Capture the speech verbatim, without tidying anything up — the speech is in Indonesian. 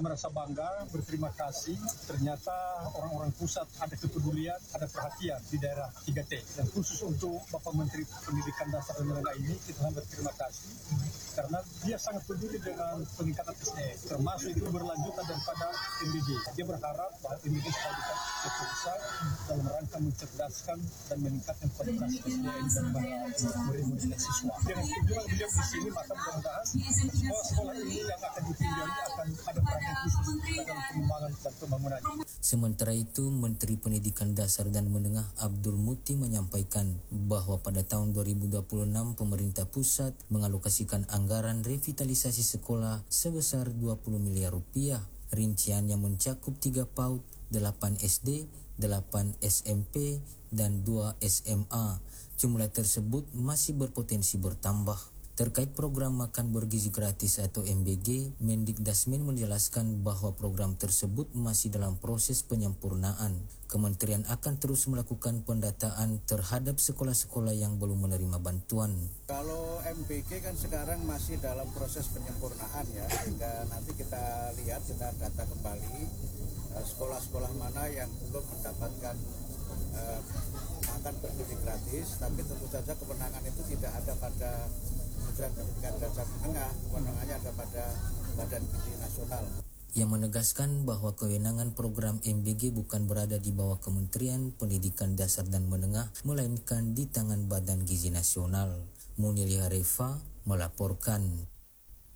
merasa bangga, berterima kasih. Ternyata orang-orang pusat ada kepedulian, ada perhatian di daerah tiga T. Dan khusus untuk Bapak Menteri Pendidikan Dasar dan Menengah ini, kita sangat berterima kasih. Karena dia sangat peduli dengan peningkatan S D M. Termasuk itu berlanjutan daripada M B G. Dia berharap bahwa M B G bisa difokuskan dalam rangka mencerdaskan dan meningkatkan kualitas S D M dan murid-murid dan siswa. Dengan kunjungan beliau di sini, maka mudah-mudahan sekolah-sekolah ini yang akan ditinjau akan ada perhatian khusus dalam pengembangan dan pembangunan. Sementara itu, Menteri Pendidikan Dasar dan Menengah Abdul Muti menyampaikan bahwa pada tahun dua ribu dua puluh enam pemerintah pusat mengalokasikan anggaran revitalisasi sekolah sebesar dua puluh miliar rupiah. Rinciannya mencakup tiga PAUD, delapan S D, delapan S M P, dan dua S M A. Jumlah tersebut masih berpotensi bertambah. Terkait program makan bergizi gratis atau M B G, Mendikdasmen menjelaskan bahwa program tersebut masih dalam proses penyempurnaan. Kementerian akan terus melakukan pendataan terhadap sekolah-sekolah yang belum menerima bantuan. Kalau M B G kan sekarang masih dalam proses penyempurnaan ya, sehingga nanti kita lihat, kita data kembali sekolah-sekolah mana yang belum mendapatkan eh, makan bergizi gratis, tapi tentu saja kewenangan itu tidak ada pada Kementerian Pendidikan Dasar Menengah, kewenangannya ada pada Badan Gizi Nasional. Yang menegaskan bahwa kewenangan program M B G bukan berada di bawah Kementerian Pendidikan Dasar dan Menengah, melainkan di tangan Badan Gizi Nasional. Munili Harefa melaporkan.